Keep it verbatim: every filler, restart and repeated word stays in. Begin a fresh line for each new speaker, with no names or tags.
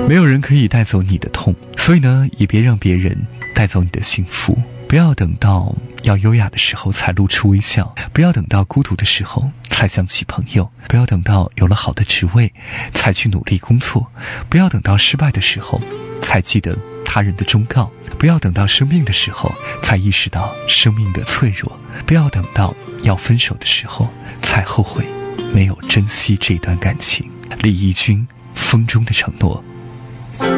没有人可以带走你的痛，所以呢，也别让别人带走你的幸福。不要等到要优雅的时候才露出微笑，不要等到孤独的时候才想起朋友，不要等到有了好的职位才去努力工作，不要等到失败的时候才记得他人的忠告，不要等到生病的时候才意识到生命的脆弱，不要等到要分手的时候才后悔没有珍惜这段感情。李翊君，风中的承诺。